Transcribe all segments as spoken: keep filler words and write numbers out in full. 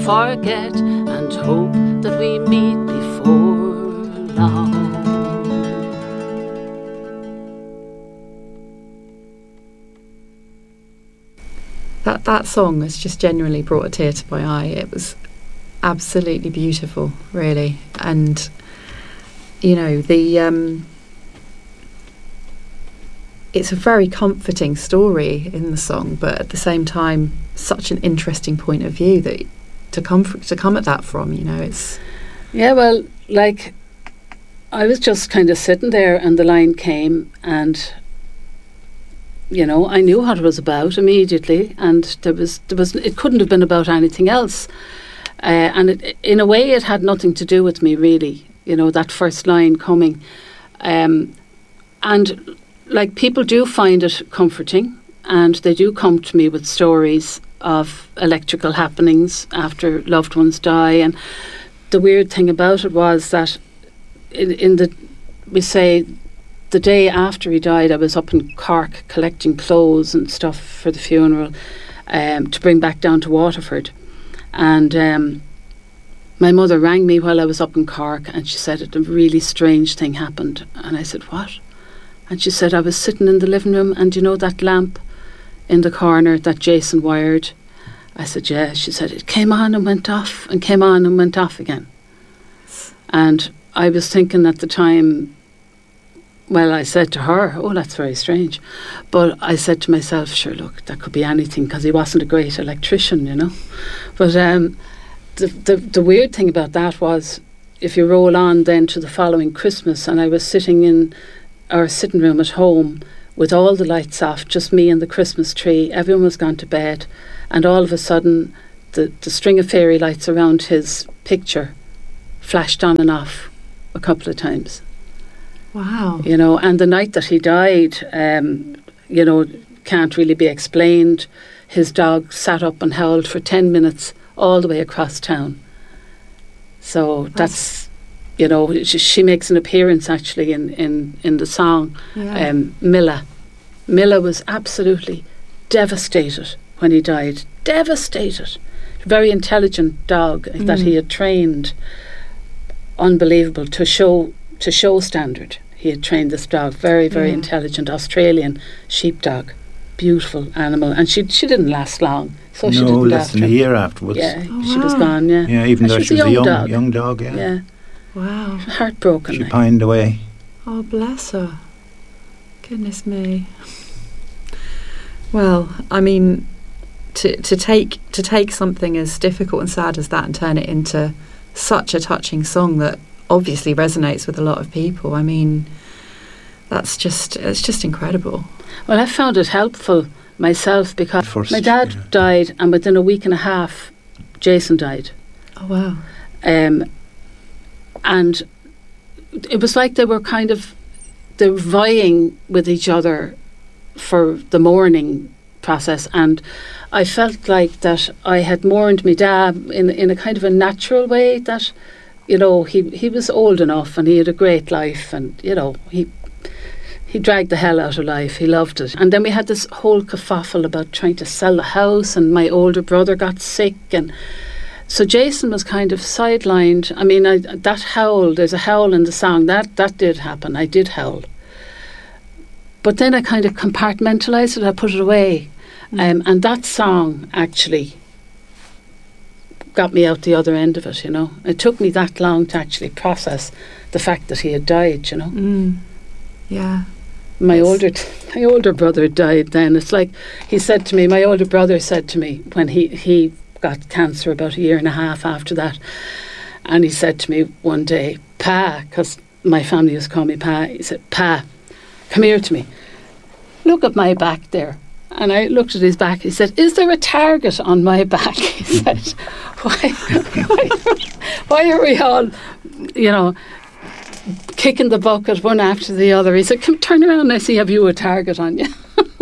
forget and hope that we meet before long. That that song has just genuinely brought a tear to my eye. It was absolutely beautiful, really, and you know the um, it's a very comforting story in the song, but at the same time, such an interesting point of view that to come fr- to come at that from. You know, it's yeah. Well, like I was just kind of sitting there, and the line came, and. You know, I knew what it was about immediately, and there was there was it couldn't have been about anything else. Uh, and it, in a way, it had nothing to do with me, really. You know, that first line coming, um, and like people do find it comforting, and they do come to me with stories of electrical happenings after loved ones die. And the weird thing about it was that in, in the we say. The day after he died, I was up in Cork collecting clothes and stuff for the funeral um, to bring back down to Waterford. And um, my mother rang me while I was up in Cork, and she said a really strange thing happened. And I said, what? And she said, I was sitting in the living room, and you know that lamp in the corner that Jason wired? I said, yeah. She said, it came on and went off and came on and went off again. And I was thinking at the time, well, I said to her, oh, that's very strange. But I said to myself, sure, look, that could be anything, because he wasn't a great electrician, you know. But um, the, the the weird thing about that was, if you roll on then to the following Christmas, and I was sitting in our sitting room at home with all the lights off, just me and the Christmas tree, everyone was gone to bed, and all of a sudden the, the string of fairy lights around his picture flashed on and off a couple of times. wow. You know, and the night that he died, um, you know, can't really be explained. His dog sat up and howled for ten minutes all the way across town. So that's, that's you know, she, she makes an appearance actually in, in, in the song, Yeah. um, Milla. Milla was absolutely devastated when he died. Devastated. Very intelligent dog Mm. that he had trained, unbelievable, to show to show standard. He had trained this dog, very, very Yeah. intelligent Australian sheepdog, beautiful animal, and she she didn't last long, so she no, didn't less after. than a year afterwards. Yeah, Oh, she was wow. gone. Yeah, Yeah, even And though she she was was a a young young, dog. young dog, yeah. yeah, Wow. heartbroken. She like. pined away. Oh, bless her. Goodness me. Well, I mean, to to take to take something as difficult and sad as that and turn it into such a touching song that obviously resonates with a lot of people. I mean, that's just it's just incredible. Well, I found it helpful myself because First, my dad yeah. died, and within a week and a half, Jason died. Oh wow. Um, and it was like they were kind of they were vying with each other for the mourning process, and I felt like that I had mourned my dad in in a kind of a natural way, that you know he he was old enough and he had a great life, and you know he he dragged the hell out of life. He loved it. And then we had this whole kerfuffle about trying to sell the house, and my older brother got sick, and so Jason was kind of sidelined. I mean, I, that howl, there's a howl in the song, that that did happen. I did howl. But then I kind of compartmentalised it, I put it away. Mm. Um, and that song actually got me out the other end of it, you know. It took me that long to actually process the fact that he had died, you know. Mm. Yeah. My Yes. older my older brother died then. It's like he said to me, my older brother said to me when he, he got cancer about a year and a half after that, and he said to me one day, Pa, because my family used to call me Pa, he said, Pa, come here to me. Look at my back there. And I looked at his back. He said, is there a target on my back? He said, why, why, why are we all, you know, kicking the bucket one after the other? He said, come turn around and I see, have you a target on you?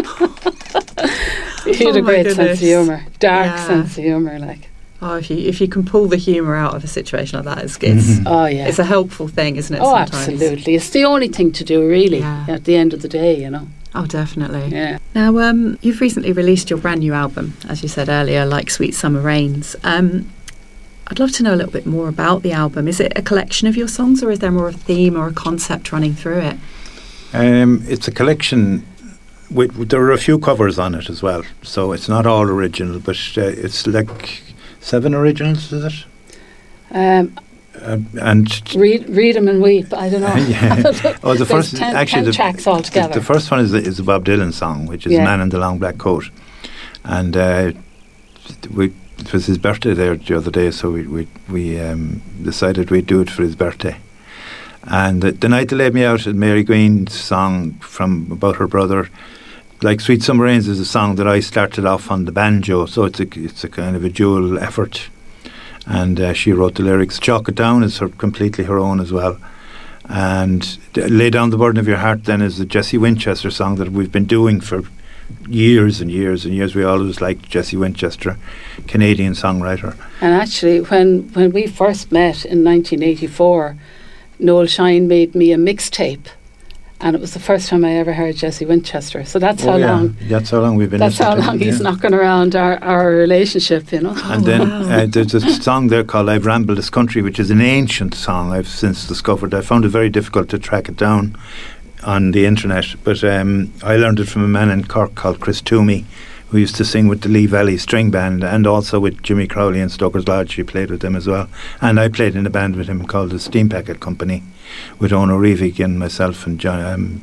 He had Oh a my great sense goodness. of humour. Dark Yeah. sense of humour, like. Oh, if you if you can pull the humour out of a situation like that, it's it's, Mhm. Oh, yeah. it's a helpful thing, isn't it? Oh, sometimes? absolutely. It's the only thing to do, really, Yeah. at the end of the day, you know. Oh, definitely. Yeah. Now, um, you've recently released your brand new album, as you said earlier, Like Sweet Summer Rains. Um, I'd love to know a little bit more about the album. Is it a collection of your songs, or is there more of a theme or a concept running through it? Um, it's a collection. With, with, there are a few covers on it as well, so it's not all original, but uh, it's like seven originals, is it? Um, uh, and read, read 'em and weep. I don't know. yeah. Oh, the There's first ten, actually ten the, tracks the, altogether. the first one is the, is the Bob Dylan song, which is Yeah. "Man in the Long Black Coat," and uh, we. It was his birthday there the other day, so we we, we um, decided we'd do it for his birthday. And uh, the night they laid me out, at Mary Green's song from about her brother, like "Sweet Summer Rains," is a song that I started off on the banjo, so it's a it's a kind of a dual effort. And uh, she wrote the lyrics. "Chalk It Down" is her completely her own as well. And uh, "Lay Down the Burden of Your Heart" then is the Jesse Winchester song that we've been doing for years and years and years. We always liked Jesse Winchester, Canadian songwriter. And actually, when, when we first met in nineteen eighty-four, Noel Shine made me a mixtape, and it was the first time I ever heard Jesse Winchester. So that's Oh, how yeah. long. That's how long we've been. That's how listening to long him, he's yeah. knocking around our, our relationship, you know. And then uh, there's a song there called "I've Rambled This Country," which is an ancient song I've since discovered. I found it very difficult to track it down on the internet, but um, I learned it from a man in Cork called Chris Toomey, who used to sing with the Lee Valley String Band, and also with Jimmy Crowley and Stoker's Lodge. He played with them as well, and I played in a band with him called the Steam Packet Company, with Ono Revig and myself and John, um,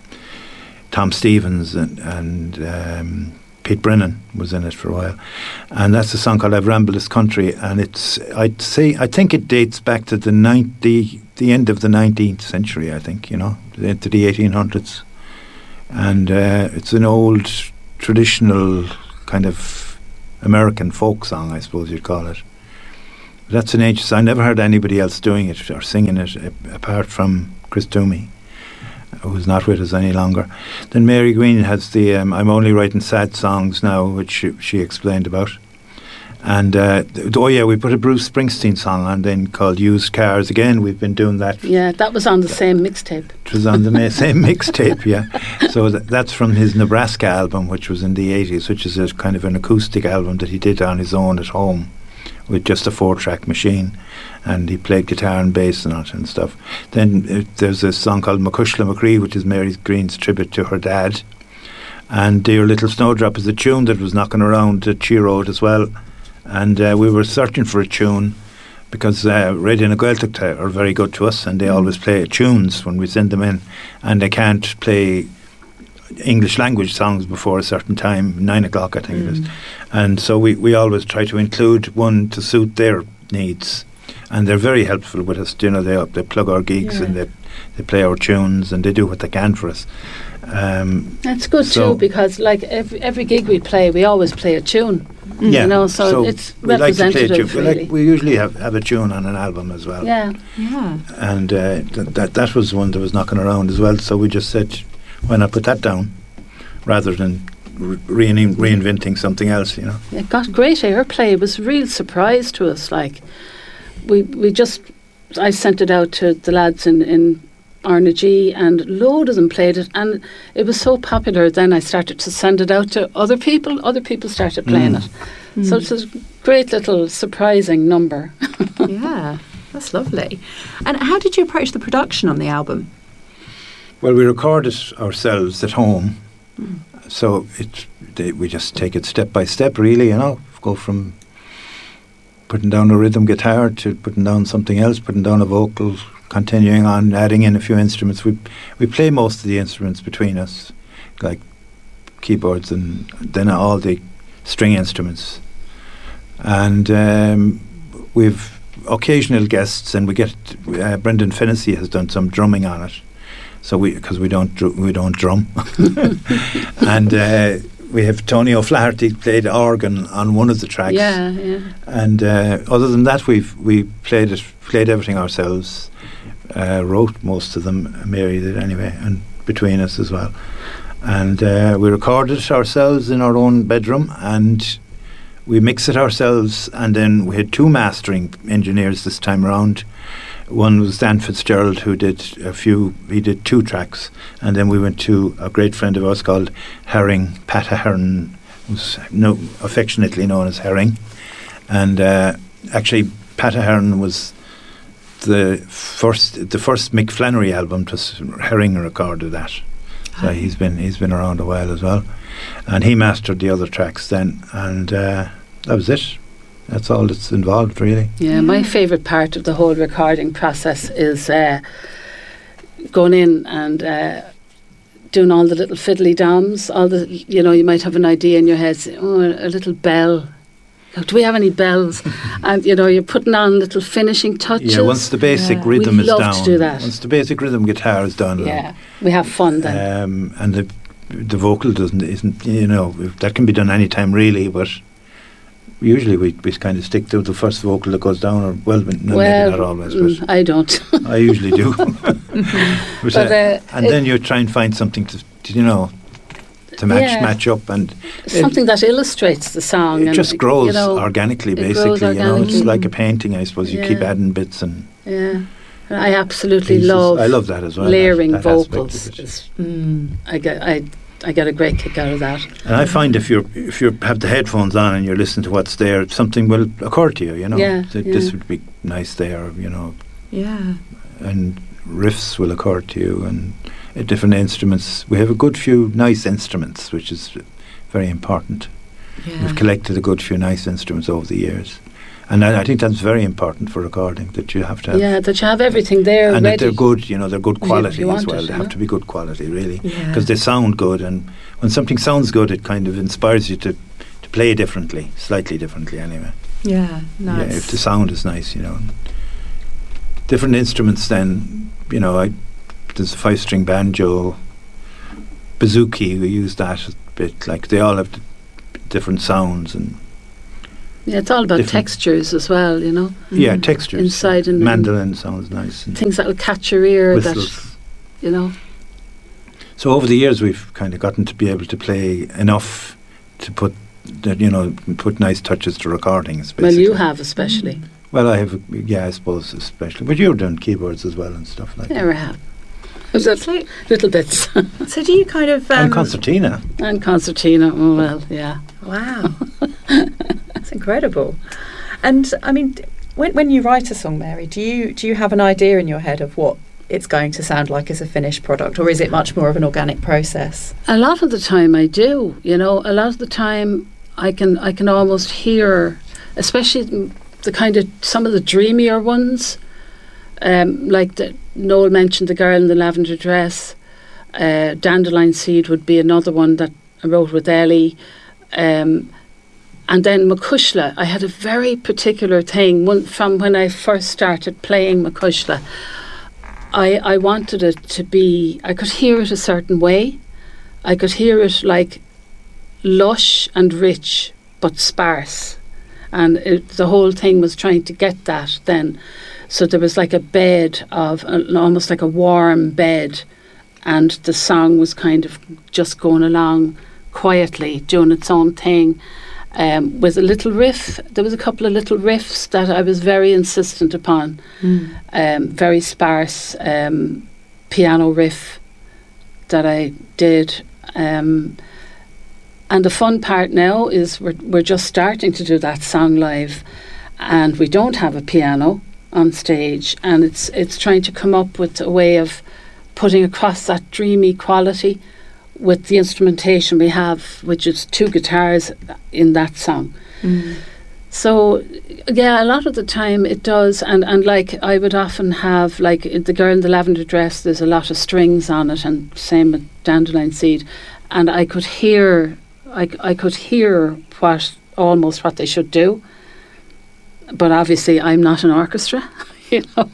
Tom Stevens and, and um, Pete Brennan was in it for a while. And that's a song called "I've Rambled This Country," and it's I'd say I think it dates back to the ninety the end of the nineteenth century, I think, you know, into the eighteen hundreds. And uh, it's an old traditional kind of American folk song, I suppose you'd call it. That's an ancient. I never heard anybody else doing it or singing it uh, apart from Chris Toomey, who's not with us any longer. Then Mary Green has the um, "I'm Only Writing Sad Songs Now," which she, she explained about. And uh, th- oh yeah, we put a Bruce Springsteen song on then called "Used Cars." Again, we've been doing that. Yeah, that was on the same mixtape. It was on the ma- same mixtape, yeah. So th- that's from his Nebraska album, which was in the eighties, which is a kind of an acoustic album that he did on his own at home with just a four-track machine, and he played guitar and bass on it and stuff. Then uh, there's a song called "Macushla McCree," which is Mary Green's tribute to her dad. And "Dear Little Snowdrop" is a tune that was knocking around that she wrote as well. And uh, we were searching for a tune because uh, Radio na Gaeltacht are very good to us, and they always play tunes when we send them in, and they can't play English language songs before a certain time, nine o'clock I think mm. it is. And so we, we always try to include one to suit their needs, and they're very helpful with us. You know, they they plug our gigs yeah. and they they play our tunes and they do what they can for us. Um, That's good so too, because like every every gig we play, we always play a tune. Yeah, you know, so, so it's we like to play a tune. representative. We, Really. like, we usually have, have a tune on an album as well. Yeah, Yeah. And uh, th- that that was one that was knocking around as well. So we just said, why not put that down rather than re- rein- reinventing something else? You know. it got great airplay. It was a real surprise to us. Like we we just, I sent it out to the lads in in Arnagee, and loads of them played it, and it was so popular. Then I started to send it out to other people. Other people started playing Mm. it. Mm. So it's a great little surprising number. Yeah, that's lovely. And how did you approach the production on the album? Well, we record it ourselves at home, mm. so it they, we just take it step by step. Really, you know, go from putting down a rhythm guitar to putting down something else, putting down a vocal, continuing on, adding in a few instruments. We we play most of the instruments between us, like keyboards and then all the string instruments. And um, we've occasional guests, and we get uh, Brendan Fennessy has done some drumming on it. So we because we don't dr- we don't drum, and uh, we have Tony O'Flaherty played organ on one of the tracks. Yeah, yeah. And uh, other than that, we've we played it played everything ourselves. Uh, wrote most of them. Mary did anyway, and between us as well. And uh, we recorded it ourselves in our own bedroom, and we mix it ourselves. And then we had two mastering engineers this time around. One was Dan Fitzgerald, who did a few. He did two tracks, and then we went to a great friend of ours called Herring, Pat Herring, who's no, affectionately known as Herring, and uh, actually Pat Ahern was the first the first Mick Flannery album. Just Herring recorded that, so Oh. he's been he's been around a while as well, and he mastered the other tracks then, and uh, that was it. That's all that's involved, really. Yeah, my favourite part of the whole recording process is uh, going in and uh, doing all the little fiddly doms. All the, you know, you might have an idea in your head, say, oh, a little bell. Oh, do we have any bells? And, you know, you're putting on little finishing touches. Yeah, once the basic Yeah. rhythm We is love down, to do that. once the basic rhythm guitar is done, Yeah, we have fun then. um, and the the vocal doesn't isn't you know that can be done anytime really, but usually we we kind of stick to the first vocal that goes down, or well, no, well, maybe not always, mm, but I don't. I usually do. But, But, uh, uh, and it- then you try and find something to, to you know to match Yeah. match up, and Something that illustrates the song. it and just grows you know, organically. it grows Basically, you know, it's organically. like a painting. I suppose you keep Yeah. adding bits and Yeah, I absolutely pieces. love. I love that as well. that- layering that aspect of vocals. it. Is, Mm. I get I I get a great kick out of that. And I find if you if you have the headphones on and you're listening to what's there, something will occur to you. You know, Yeah, that yeah. this would be nice there. You know, Yeah. and riffs will occur to you, and uh, different instruments. We have a good few nice instruments, which is very important. Yeah. We've collected a good few nice instruments over the years, and I, I think that's very important for recording. That you have to have, Yeah, that you have everything there and ready. that they're good. You know, they're good If you- if quality you as want well. it, They you have know? to be good quality, really, Yeah. because they sound good. And when something sounds good, it kind of inspires you to to play differently, slightly differently, anyway. Yeah. No, Yeah, it's- if the sound is nice, you know. Different instruments, then, you know, I, there's a five-string banjo, bouzouki, we use that a bit. Like, they all have d- different sounds, and Yeah, it's all about different- textures as well, you know. yeah, Mm. textures. Inside and mandolin sounds nice, and Things that'll catch your ear. whistles. That you know. So over the years, we've kind of gotten to be able to play enough to put, that, you know, put nice touches to recordings. Well, Basically. you have especially. Well, I have, yeah, I suppose especially, but you're doing keyboards as well and stuff like There that. we have. There's So, little bits so do you kind of um, And concertina. and concertina. Oh well, yeah. Wow, that's incredible. And I mean, d- when when you write a song, Mary, do you do you have an idea in your head of what it's going to sound like as a finished product, or is it much more of an organic process? A lot of the time I do, you know, a lot of the time I can I can almost hear, especially the kind of some of the dreamier ones, um, like the, Noel mentioned the girl in the lavender dress. Uh, Dandelion Seed would be another one that I wrote with Ellie. Um, and then Macushla, I had a very particular thing one, from when I first started playing Macushla. I, I wanted it to be, I could hear it a certain way. I could hear it like lush and rich, but sparse. And it, the whole thing was trying to get that then. So there was like a bed of, uh, almost like a warm bed, and the song was kind of just going along quietly, doing its own thing. Um, with a little riff, there was a couple of little riffs that I was very insistent upon. Um, very sparse um, piano riff that I did. Um, and the fun part now is we're, we're just starting to do that song live, and we don't have a piano on stage, and it's it's trying to come up with a way of putting across that dreamy quality with the instrumentation we have, which is two guitars in that song. Mm. So, yeah, a lot of the time it does, and, and like I would often have, like in the girl in the lavender dress, there's a lot of strings on it, and same with Dandelion Seed, and I could hear, I, I could hear what almost what they should do, but obviously I'm not an orchestra, you know.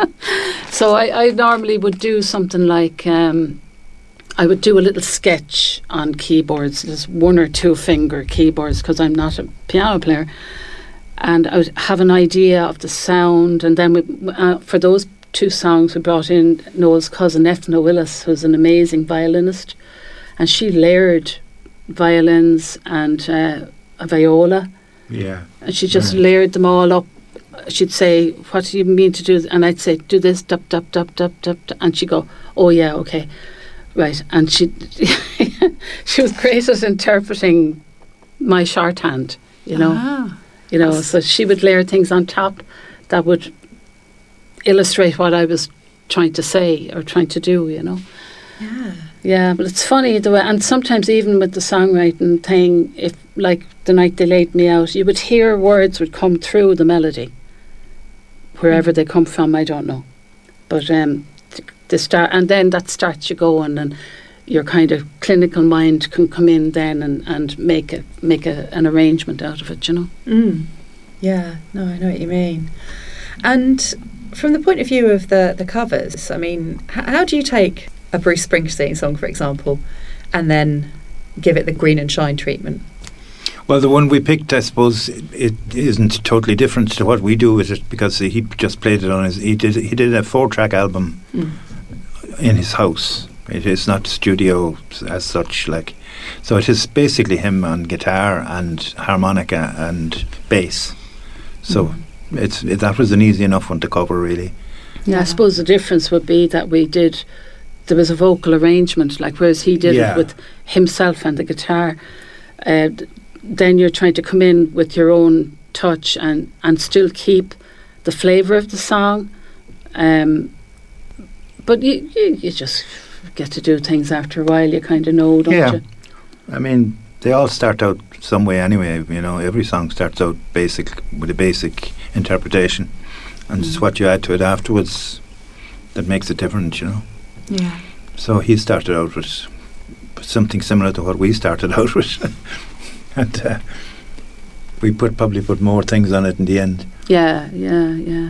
So I, I normally would do something like, um, I would do a little sketch on keyboards, just one or two finger keyboards, because I'm not a piano player. And I would have an idea of the sound, and then we, uh, for those two songs we brought in Noel's cousin Ethna Willis, who's an amazing violinist, and she layered violins and uh, a viola, Yeah. and she just Right. layered them all up. She'd say, "What do you mean to do?" And I'd say, "Do this, dup dup dup dup dup," dup," and she'd go, "Oh yeah, okay, right." And she she was great at interpreting my shorthand, you know. Ah. You know, so she would layer things on top that would illustrate what I was trying to say or trying to do, you know. Yeah. Yeah, but it's funny the way, and sometimes even with the songwriting thing, if like The Night They Laid Me Out, you would hear words would come through the melody, wherever they come from, I don't know. But um, th- the start, and then that starts you going, and your kind of clinical mind can come in then and, and make a make a, an arrangement out of it, you know. Mm. Yeah, no, I know what you mean. And from the point of view of the, the covers, I mean, h- how do you take a Bruce Springsteen song, for example, and then give it the Green and Shine treatment? Well, the one we picked, I suppose, it, it isn't totally different to what we do with it, because he just played it on his. He did. He did a four-track album Mm. in his house. It is not studio as such, like. So it is basically him on guitar and harmonica and bass. So Mm. it's it, that was an easy enough one to cover, really. Yeah, Yeah. I suppose the difference would be that we did, there was a vocal arrangement, like whereas he did Yeah. it with himself and the guitar. Uh, d- then you're trying to come in with your own touch and, and still keep the flavour of the song. Um, but you, you, you just get to do things after a while, you kind of know, don't Yeah. you? I mean, they all start out some way anyway. You know, every song starts out basic with a basic interpretation, and it's Mm. what you add to it afterwards that makes it different. You know. Yeah. So he started out with something similar to what we started out with, and uh, we put probably put more things on it in the end. Yeah, yeah, yeah.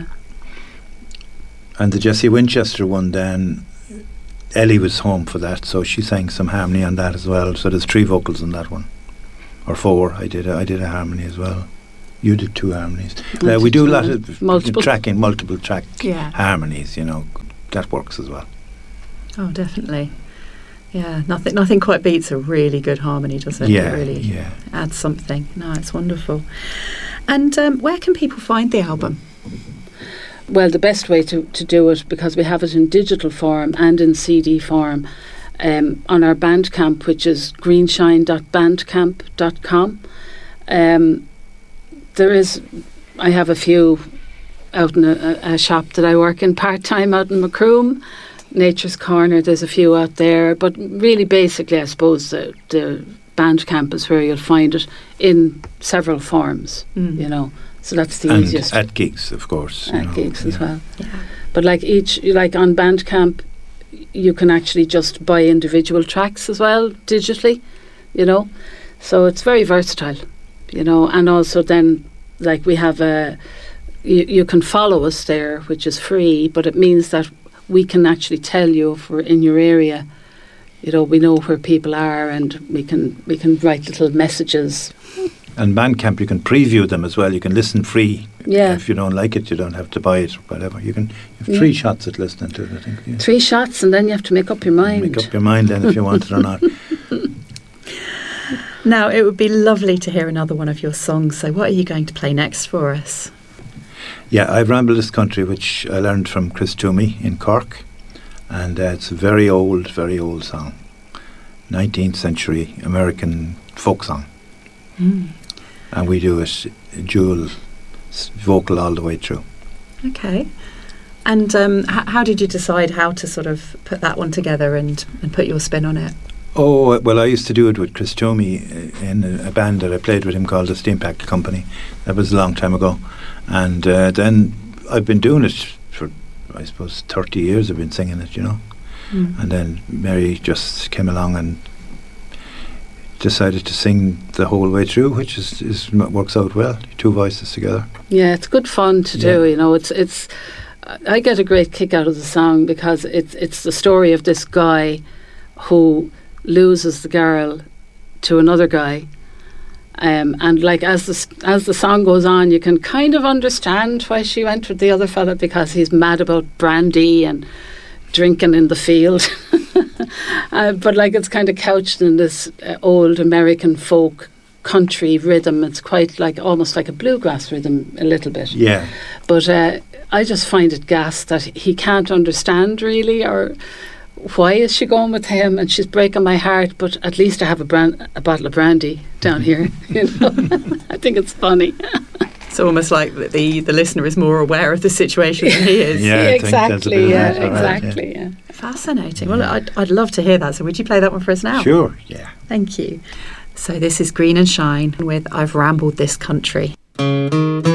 And the Jessie Winchester one, then Ellie was home for that, so she sang some harmony on that as well. So there's three vocals on that one, or four. I did. A, I did a harmony as well. You did two harmonies. I Uh, we did do a two, lot uh, of multiple. tracking, multiple track Yeah. harmonies. You know, that works as well. Oh, definitely. Yeah, nothing nothing quite beats a really good harmony, does it? Yeah, It really yeah. adds something. No, it's wonderful. And um, where can people find the album? Well, the best way to, to do it, because we have it in digital form and in C D form, um, on our Bandcamp, which is greenshine dot bandcamp dot com. Um, there is, I have a few out in a, a shop that I work in part-time out in Macroom, Nature's Corner, there's a few out there, but really basically I suppose the, the Bandcamp is where you'll find it in several forms, Mm. you know. So that's the And easiest. at gigs, of course. you At know, gigs as yeah. well. Yeah. But like each, like on Bandcamp, you can actually just buy individual tracks as well digitally, you know. So it's very versatile, you know. And also then, like we have a, you, you can follow us there, which is free, but it means that we can actually tell you if we're in your area. You know, we know where people are, and we can we can write little messages. And Bandcamp, you can preview them as well. You can listen free. Yeah. If you don't like it, you don't have to buy it or whatever. You can you have Yeah. three shots at listening to it, I think. Yeah. Three shots, and then you have to make up your mind. Make up your mind then if you want it or not. Now, it would be lovely to hear another one of your songs. So what are you going to play next for us? Yeah, I've Rambled This Country, which I learned from Chris Toomey in Cork. And uh, it's a very old, very old song. nineteenth century American folk song. Mm. And we do it dual s- vocal all the way through. Okay. And um, h- how did you decide how to sort of put that one together and, and put your spin on it? Oh, well, I used to do it with Chris Toomey uh, in a, a band that I played with him called the Steampact Company. That was a long time ago. And uh, then I've been doing it for, I suppose, thirty years I've been singing it, you know. Mm. And then Mary just came along and decided to sing the whole way through, which is, is m- works out well. Two voices together. Yeah, it's good fun to do. Yeah. You know, it's it's. I get a great kick out of the song because it's it's the story of this guy who loses the girl to another guy, um, and like as the s- as the song goes on, you can kind of understand why she went with the other fella, because he's mad about brandy and drinking in the field. uh, but like it's kind of couched in this uh, old American folk country rhythm. It's quite like almost like a bluegrass rhythm a little bit. Yeah. But uh, I just find it gas that he can't understand really, or why is she going with him, and she's breaking my heart, but at least I have a, brand, a bottle of brandy down here. You know, I think it's funny. It's almost like the, the the listener is more aware of the situation than he is. Yeah, I think that's a bit exactly. of Yeah, that, all right, exactly. Yeah. Fascinating. Well, I'd, I'd love to hear that. So would you play that one for us now? Sure, yeah. Thank you. So this is Green and Shine with I've Rambled This Country.